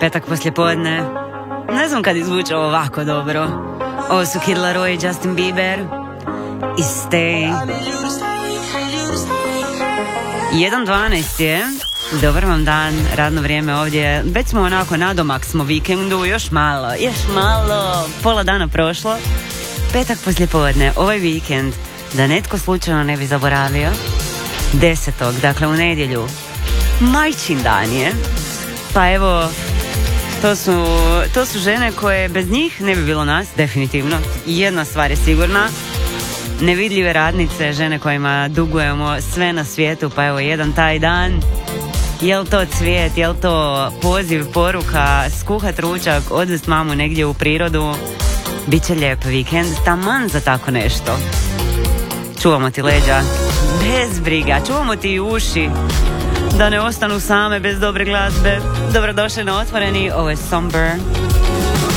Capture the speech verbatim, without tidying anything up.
Petak poslijepodne. Ne znam kad izvuče ovako dobro. Ovo su Kid Laroi i Justin Bieber i Stay. jedan dvanaest je. Dobar vam dan, radno vrijeme ovdje. Već smo onako nadomak smo vikendu. Još malo, još malo. Pola dana prošlo. Petak poslijepodne, ovaj vikend, da netko slučajno ne bi zaboravio, desetog, dakle u nedjelju, majčin dan je. Pa evo, to su, to su žene koje bez njih ne bi bilo nas, definitivno. Jedna stvar je sigurna, nevidljive radnice, žene kojima dugujemo sve na svijetu, pa evo jedan taj dan. Jel to cvijet, jel to poziv, poruka, skuhat ručak, odvest mamu negdje u prirodu. Biće lijep vikend, taman za tako nešto. Čuvamo ti leđa, bez briga, čuvamo ti i uši, da ne ostanu same bez dobre glazbe. Dobrodošli na Otvoreni, ovo je Somber.